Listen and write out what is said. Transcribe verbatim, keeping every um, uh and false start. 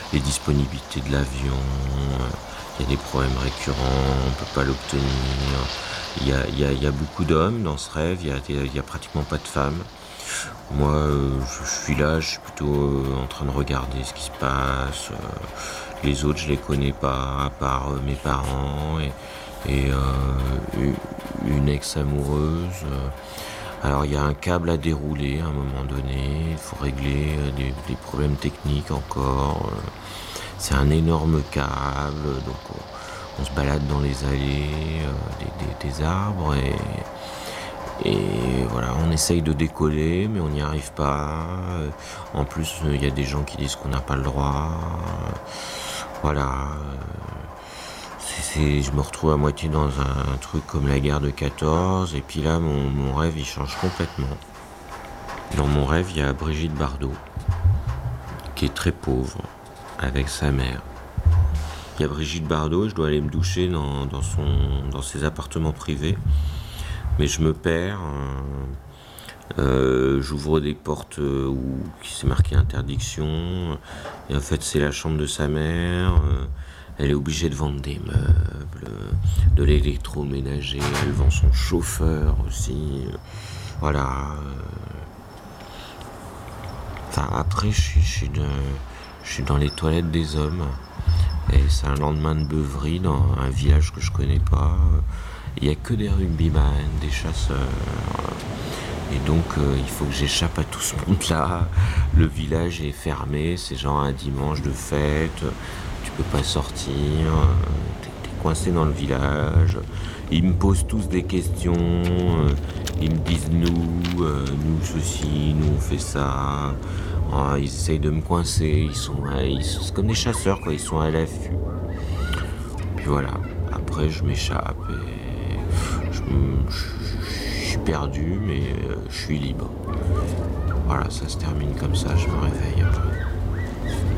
les disponibilités de l'avion, il y a des problèmes récurrents, on ne peut pas l'obtenir. Il y a, il y a, il y a beaucoup d'hommes dans ce rêve, il y a, il y a pratiquement pas de femmes. Moi, euh, je, je suis là, je suis plutôt euh, en train de regarder ce qui se passe. Euh, les autres, je les connais pas, à part euh, mes parents et, et euh, une ex-amoureuse. Alors, il y a un câble à dérouler à un moment donné, il faut régler euh, des, des problèmes techniques encore. C'est un énorme câble, donc on, on se balade dans les allées euh, des, des, des arbres et... Et voilà, on essaye de décoller, mais on n'y arrive pas. En plus, il y a des gens qui disent qu'on n'a pas le droit. Voilà. C'est, c'est, je me retrouve à moitié dans un, un truc comme la guerre de quatorze, et puis là, mon, mon rêve, il change complètement. Dans mon rêve, il y a Brigitte Bardot, qui est très pauvre, avec sa mère. Il y a Brigitte Bardot, je dois aller me doucher dans, dans, son, dans ses appartements privés. Mais je me perds, euh, euh, j'ouvre des portes euh, où qui s'est marqué interdiction, et en fait c'est la chambre de sa mère, euh, elle est obligée de vendre des meubles, de l'électroménager, elle vend son chauffeur aussi, voilà. Enfin, après je suis, je, suis de, je suis dans les toilettes des hommes, et c'est un lendemain de beuverie dans un village que je connais pas. Il n'y a que des rugbyman, des chasseurs. Et donc, euh, il faut que j'échappe à tout ce monde-là. Le village est fermé, c'est genre un dimanche de fête. Tu peux pas sortir. T'es, t'es coincé dans le village. Ils me posent tous des questions. Ils me disent nous, euh, nous ceci, nous on fait ça. Oh, ils essayent de me coincer. Ils sont, ils sont c'est comme des chasseurs, quoi. Ils sont à l'affût. Puis voilà. Après, je m'échappe et Je, je, je suis perdu, mais euh, je suis libre. Voilà, ça se termine comme ça, je me réveille après.